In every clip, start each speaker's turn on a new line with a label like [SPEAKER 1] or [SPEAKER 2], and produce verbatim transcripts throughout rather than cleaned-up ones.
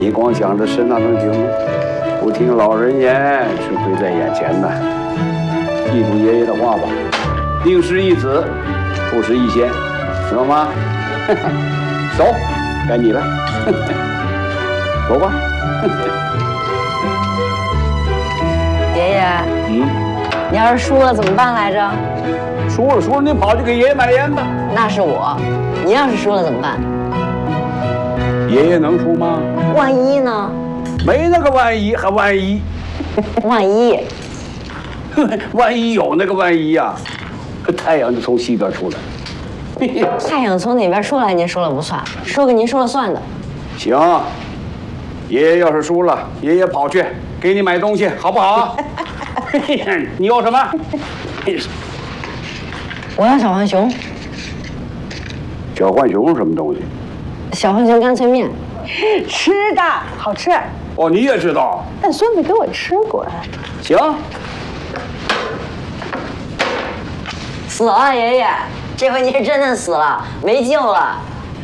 [SPEAKER 1] 你光想着吃那能行吗？不听老人言，吃亏在眼前呐。记住爷爷的话吧，宁失一子，不失一仙，知道吗？走，该你了，走吧。
[SPEAKER 2] 爷爷，
[SPEAKER 1] 嗯，
[SPEAKER 2] 你要是输了怎么办来着？
[SPEAKER 1] 输了输了，你跑去给爷爷买烟吧。
[SPEAKER 2] 那是我，你要是输了怎么办？
[SPEAKER 1] 爷爷能输吗？
[SPEAKER 2] 万一呢？
[SPEAKER 1] 没那个万一，还万一？
[SPEAKER 2] 万一，
[SPEAKER 1] 万一有那个万一呀、啊，太阳就从西边出来。
[SPEAKER 2] 太阳从哪边出来您说了不算，说个您说了算的。
[SPEAKER 1] 行，爷爷要是输了，爷爷跑去给你买东西，好不好？你要什么？
[SPEAKER 2] 我要小浣熊。
[SPEAKER 1] 小浣熊什么东西？
[SPEAKER 2] 小浣熊干脆面。
[SPEAKER 3] 吃的好吃。
[SPEAKER 1] 哦，你也知道？
[SPEAKER 3] 但孙子给我吃过。
[SPEAKER 1] 行。
[SPEAKER 2] 死了，爷爷，这回你是真的死了，没救了。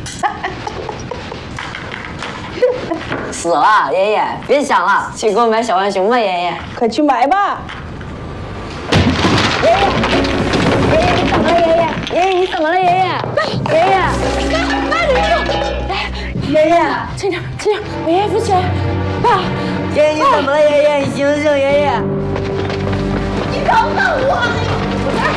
[SPEAKER 2] 死了，爷爷，别想了，去给我买小浣熊吧，爷爷。
[SPEAKER 3] 快去买吧。
[SPEAKER 2] 爷爷，爷爷你怎么了？爷爷，爷爷你怎么了？爷爷，爷爷，
[SPEAKER 3] 慢点住。爷爷，轻点，轻点，把爷爷扶起来。爸，
[SPEAKER 2] 爷爷你怎么了？爷爷，你醒醒，爷爷。
[SPEAKER 3] 你等等我。